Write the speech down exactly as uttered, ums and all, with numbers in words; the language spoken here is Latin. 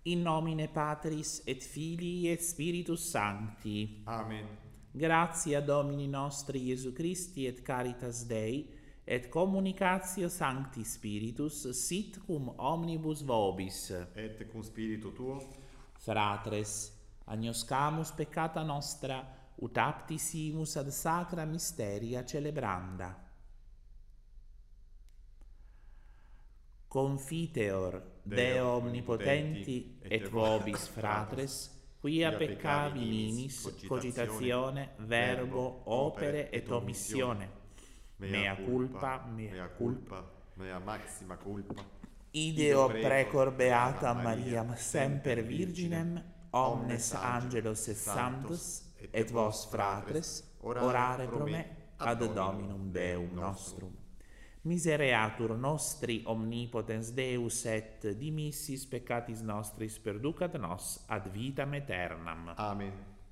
In nomine Patris et Filii et Spiritus Sancti. Amen. Gratia Domini nostri Iesu Christi et caritas Dei et communicatio Sancti Spiritus sit cum omnibus vobis. Et cum spiritu tuo, Fratres, agnoscamus peccata nostra, ut aptisimus ad sacra mysteria celebranda. Confiteor Deo omnipotenti et vobis fratres, quia peccavi minis, cogitatione, verbo, opere et omissione. Mea culpa, mea culpa. mea maxima culpa. Ideo precor beata Mariam semper virginem, omnes angelos et sanctos, et vos fratres, orare pro me ad Dominum Deum nostrum. Misereatur nostri omnipotens Deus et dimissis peccatis nostris perducat nos ad vitam aeternam. Amen.